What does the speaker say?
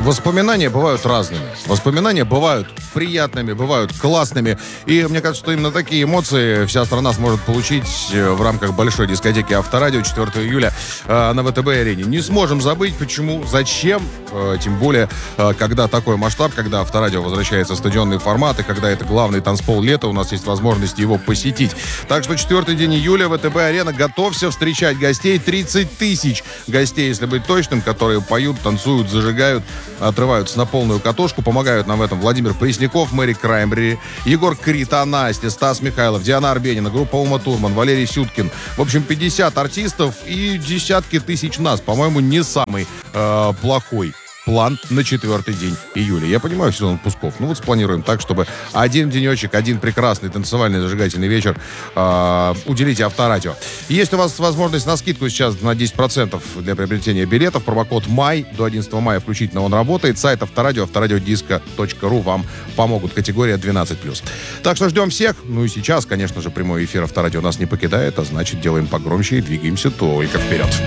Воспоминания бывают разными. Воспоминания бывают приятными, бывают классными. И мне кажется, что именно такие эмоции вся страна сможет получить в рамках большой дискотеки Авторадио 4 июля на ВТБ-арене. Не сможем забыть, почему, зачем. Тем более, когда такой масштаб, когда Авторадио возвращается в стадионный формат, и когда это главный танцпол лета, у нас есть возможность его посетить. Так что 4 день июля ВТБ-арена. Готовься встречать гостей. 30 тысяч гостей, если быть точным, которые поют, танцуют, зажигают, отрываются на полную катушку. Помогают нам в этом Владимир Пресняков, Мэри Краймбрери, Егор Крита, Настя, Стас Михайлов, Диана Арбенина, группа Ума Турман, Валерий Сюткин. В общем, 50 артистов и десятки тысяч нас. По-моему, не самый плохой план на 4 день июля. Я понимаю сезон отпусков. Ну вот спланируем так, чтобы один денечек, один прекрасный танцевальный зажигательный вечер уделите Авторадио. Есть у вас возможность на скидку сейчас на 10% для приобретения билетов. Промокод МАЙ до 11 мая включительно он работает. Сайт Авторадио, авторадиодиско.ру вам помогут. Категория 12+. Так что ждем всех. Ну и сейчас, конечно же, прямой эфир Авторадио нас не покидает, а значит, делаем погромче и двигаемся только вперед.